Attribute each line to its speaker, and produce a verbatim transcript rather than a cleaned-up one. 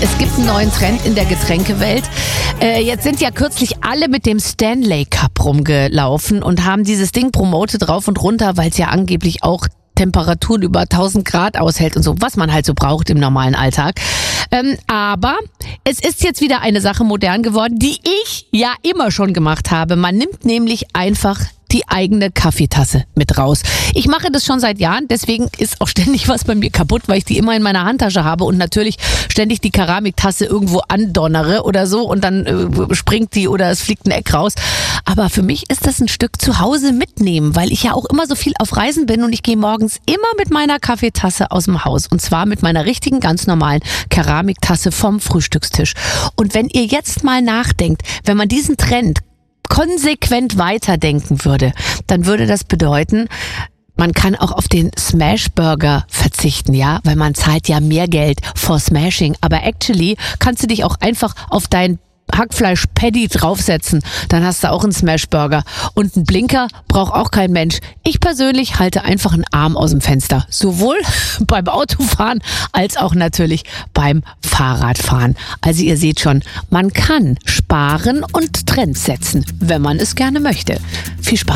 Speaker 1: Es gibt einen neuen Trend in der Getränkewelt. Äh, jetzt sind ja kürzlich alle mit dem Stanley Cup rumgelaufen und haben dieses Ding promotet rauf und runter, weil es ja angeblich auch Temperaturen über tausend Grad aushält und so, was man halt so braucht im normalen Alltag. Ähm, aber es ist jetzt wieder eine Sache modern geworden, die ich ja immer schon gemacht habe. Man nimmt nämlich einfach die eigene Kaffeetasse mit raus. Ich mache das schon seit Jahren, deswegen ist auch ständig was bei mir kaputt, weil ich die immer in meiner Handtasche habe und natürlich ständig die Keramiktasse irgendwo andonnere oder so und dann äh, springt die oder es fliegt ein Eck raus. Aber für mich ist das ein Stück zu Hause mitnehmen, weil ich ja auch immer so viel auf Reisen bin und ich gehe morgens immer mit meiner Kaffeetasse aus dem Haus und zwar mit meiner richtigen, ganz normalen Keramiktasse vom Frühstückstisch. Und wenn ihr jetzt mal nachdenkt, wenn man diesen Trend konsequent weiterdenken würde, dann würde das bedeuten, man kann auch auf den Smashburger verzichten, ja, weil man zahlt ja mehr Geld for Smashing, aber actually kannst du dich auch einfach auf dein Hackfleisch-Patty draufsetzen, dann hast du auch einen Smashburger. Und einen Blinker braucht auch kein Mensch. Ich persönlich halte einfach einen Arm aus dem Fenster. Sowohl beim Autofahren als auch natürlich beim Fahrradfahren. Also ihr seht schon, man kann sparen und Trends setzen, wenn man es gerne möchte. Viel Spaß.